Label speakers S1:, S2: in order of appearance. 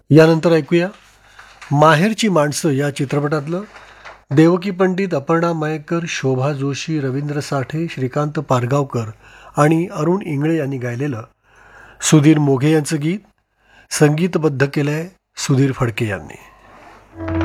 S1: यानंतर ऐकूया माहेरची माणसं या चित्रपटातलं देवकी पंडित, अपर्णा मयेकर, शोभा जोशी, रवींद्र साठे, श्रीकांत पारगावकर आणि अरुण इंगळे यांनी गायलेलं सुधीर मोघे यांचं गीत. संगीतबद्ध केलं आहे सुधीर फडके यांनी.